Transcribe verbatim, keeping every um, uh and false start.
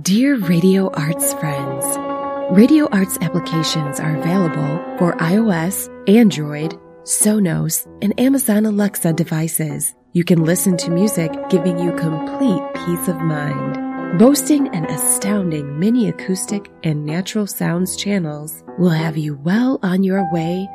Dear Radio Arts friends, Radio Arts applications are available for iOS, Android, Sonos, and Amazon Alexa devices. You can listen to music giving you complete peace of mind. Boasting an astounding mini acoustic and natural sounds channels will have you well on your way